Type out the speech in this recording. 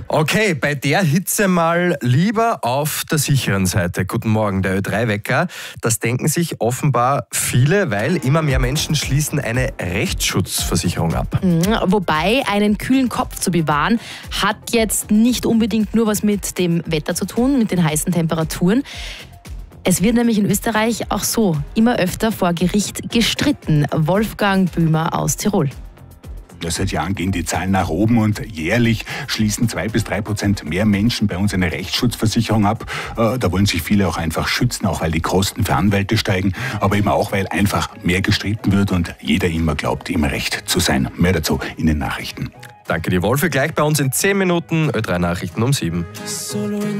Okay, bei der Hitze mal lieber auf der sicheren Seite. Guten Morgen, der Ö3-Wecker. Das denken sich offenbar viele, weil immer mehr Menschen schließen eine Rechtsschutzversicherung ab. Wobei, einen kühlen Kopf zu bewahren, hat jetzt nicht unbedingt nur was mit dem Wetter zu tun, mit den heißen Temperaturen. Es wird nämlich in Österreich auch so immer öfter vor Gericht gestritten. Wolfgang Bümer aus Tirol. Seit Jahren gehen die Zahlen nach oben und jährlich schließen 2-3% mehr Menschen bei uns eine Rechtsschutzversicherung ab. Da wollen sich viele auch einfach schützen, auch weil die Kosten für Anwälte steigen, aber eben auch, weil einfach mehr gestritten wird und jeder immer glaubt, im Recht zu sein. Mehr dazu in den Nachrichten. Danke dir, Wolfe. Gleich bei uns in 10 Minuten Ö3 Nachrichten um 7.